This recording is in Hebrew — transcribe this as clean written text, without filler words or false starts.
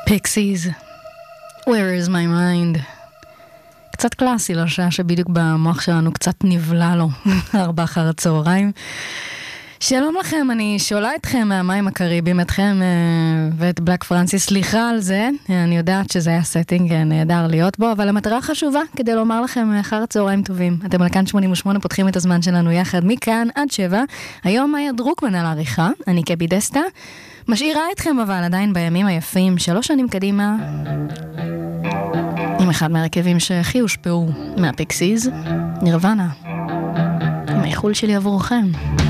Pixies, Where is my mind? קצת קלאסי לשעה שבדיוק במוח שלנו קצת נבלה לו 4 אחר הצהריים. שלום לכם, אני שואלה אתכם מהמים הקריבים, אתכם ואת בלק פרנסיס, סליחה על זה, אני יודעת שזה היה סטינג נהדר להיות בו, אבל המטרה חשובה כדי לומר לכם אחר הצהריים טובים. אתם על כאן 88 פותחים את הזמן שלנו יחד מכאן עד 7, היום מאיה דרוקמן על העריכה, אני קבי דסטה, משאירה אתכם אבל עדיין בימים היפים, 3 שנים קדימה, עם אחד מהרכבים שהכי הושפעו מהפיקסיז, נירוונה, עם האיחול שלי עבורכם.